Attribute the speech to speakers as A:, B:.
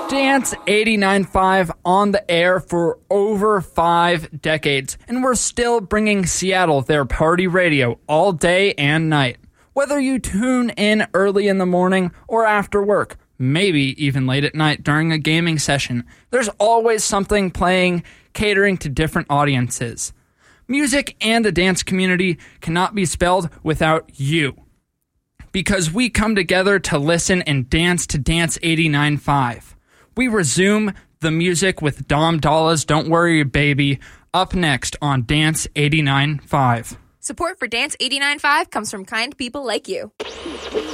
A: Dance 89.5 on the air for over 5 decades, and we're still bringing Seattle their party radio all day and night. Whether you tune in early in the morning or after work, maybe even late at night during a gaming session, there's always something playing, catering to different audiences. Music and the dance community cannot be spelled without you, because we come together to listen and dance to Dance 89.5. We resume the music with Dom Dolla's Don't Worry Baby up next on Dance 89.5.
B: Support for Dance 89.5 comes from kind people like you.